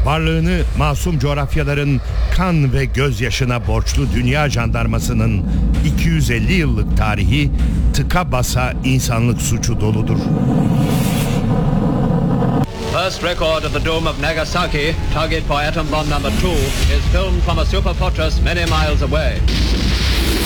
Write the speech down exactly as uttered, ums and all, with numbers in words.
Varlığını masum coğrafyaların kan ve gözyaşına borçlu dünya jandarmasının iki yüz elli yıllık tarihi tıka basa insanlık suçu doludur. First record of the doom of Nagasaki, target for atom bomb number two, is filmed from a super fortress many miles away.